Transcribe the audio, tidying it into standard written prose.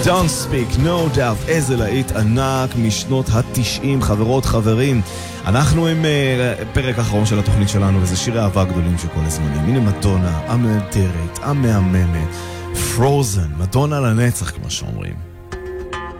Don't Speak No Doubt, איזה להיט ענק משנות ה-90, חברות, חברים. אנחנו עם פרק האחרון של התוכנית שלנו, וזה שירי אהבה גדולים של כל הזמנים. הנה מדונה, המנטרת, המהממת, Frozen, מדונה לנצח כמו שאומרים.